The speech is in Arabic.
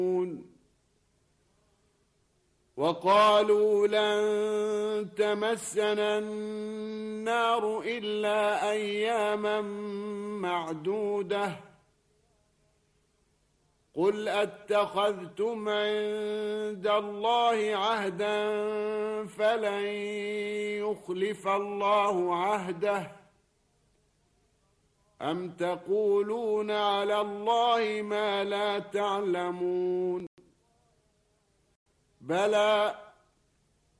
وقالوا لن تمسنا النار إلا أياما معدودة قل أتخذتم عند الله عهدا فلن يخلف الله عهده أم تقولون على الله ما لا تعلمون بلى